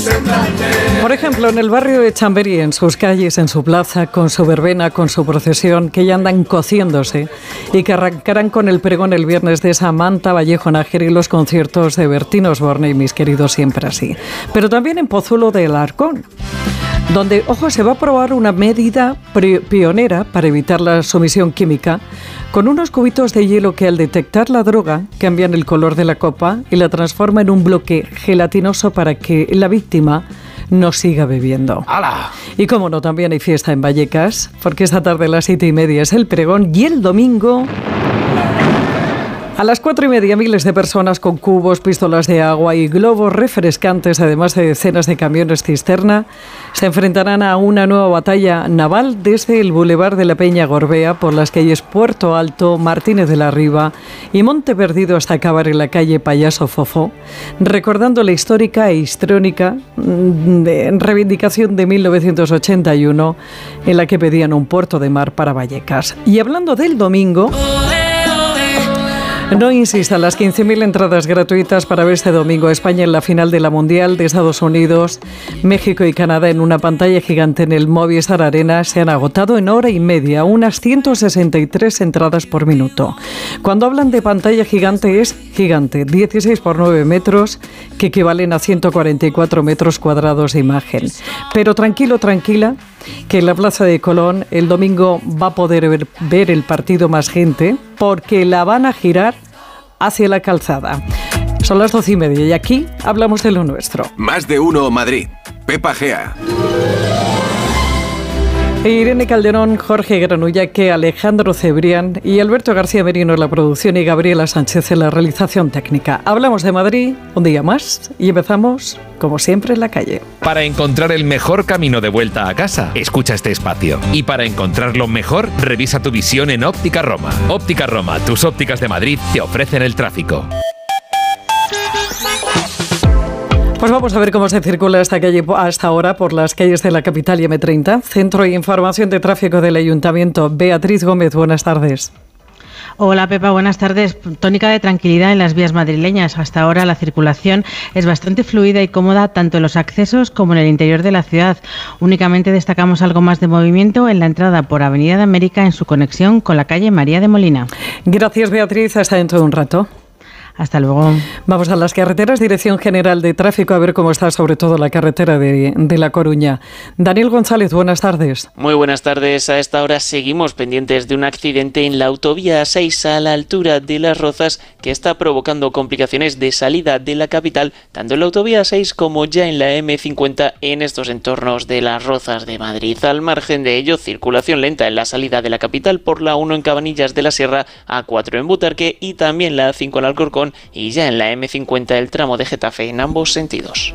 Por ejemplo, en el barrio de Chamberí, en sus calles, en su plaza, con su verbena, con su procesión, que ya andan cociéndose y que arrancarán con el pregón el viernes de Samantha Vallejo Nájera y los conciertos de Bertín Osborne y Mis queridos Siempre así. Pero también en Pozuelo de Alarcón, donde, ojo, se va a probar una medida pionera para evitar la sumisión química, con unos cubitos de hielo que al detectar la droga cambian el color de la copa y la transforma en un bloque gelatinoso para que la víctima no siga bebiendo. ¡Hala! Y como no, también hay fiesta en Vallecas, porque esta tarde a las 7:30 es el pregón y el domingo a las 4:30 miles de personas con cubos, pistolas de agua y globos refrescantes, además de decenas de camiones cisterna, se enfrentarán a una nueva batalla naval desde el Boulevard de la Peña Gorbea por las calles Puerto Alto, Martínez de la Riva y Monte Perdido hasta acabar en la calle Payaso Fofó, recordando la histórica e histrónica reivindicación de 1981 en la que pedían un puerto de mar para Vallecas. Y hablando del domingo, no insista, las 15.000 entradas gratuitas para ver este domingo a España en la final de la Mundial de Estados Unidos, México y Canadá en una pantalla gigante en el Movistar Arena se han agotado en hora y media, unas 163 entradas por minuto. Cuando hablan de pantalla gigante, es gigante, 16 por 9 metros, que equivalen a 144 metros cuadrados de imagen. Pero tranquilo, tranquila, que en la Plaza de Colón el domingo va a poder ver el partido más gente, porque la van a girar hacia la calzada. Son las 12:30 y aquí hablamos de lo nuestro. Más de uno Madrid. Pepa Gea. Irene Calderón, Jorge Granullaque, Alejandro Cebrián y Alberto García Merino en la producción y Gabriela Sánchez en la realización técnica. Hablamos de Madrid un día más y empezamos, como siempre, en la calle. Para encontrar el mejor camino de vuelta a casa, escucha este espacio. Y para encontrarlo mejor, revisa tu visión en Óptica Roma. Óptica Roma, tus ópticas de Madrid, te ofrecen el tráfico. Pues vamos a ver cómo se circula esta calle hasta ahora por las calles de la capital y M30. Centro de Información de Tráfico del Ayuntamiento. Beatriz Gómez, buenas tardes. Hola Pepa, buenas tardes. Tónica de tranquilidad en las vías madrileñas. Hasta ahora la circulación es bastante fluida y cómoda tanto en los accesos como en el interior de la ciudad. Únicamente destacamos algo más de movimiento en la entrada por Avenida de América en su conexión con la calle María de Molina. Gracias Beatriz, hasta dentro de un rato. Hasta luego. Vamos a las carreteras, Dirección General de Tráfico, a ver cómo está sobre todo la carretera de La Coruña. Daniel González, buenas tardes. Muy buenas tardes. A esta hora seguimos pendientes de un accidente en la autovía A6 a la altura de Las Rozas que está provocando complicaciones de salida de la capital, tanto en la autovía A6 como ya en la M50 en estos entornos de Las Rozas de Madrid. Al margen de ello, circulación lenta en la salida de la capital por la 1 en Cabanillas de la Sierra, A4 en Butarque y también la A5 en Alcorcón, y ya en la M50 el tramo de Getafe en ambos sentidos.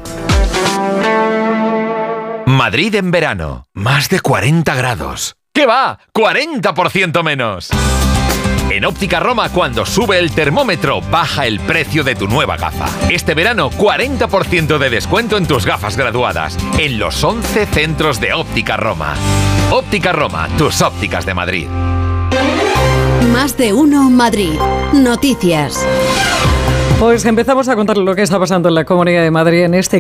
Madrid en verano, más de 40 grados. ¿Qué va? ¡40% menos! En Óptica Roma, cuando sube el termómetro, baja el precio de tu nueva gafa. Este verano, 40% de descuento en tus gafas graduadas, en los 11 centros de Óptica Roma. Óptica Roma, tus ópticas de Madrid. Más de uno Madrid. Noticias. Pues empezamos a contar lo que está pasando en la Comunidad de Madrid en este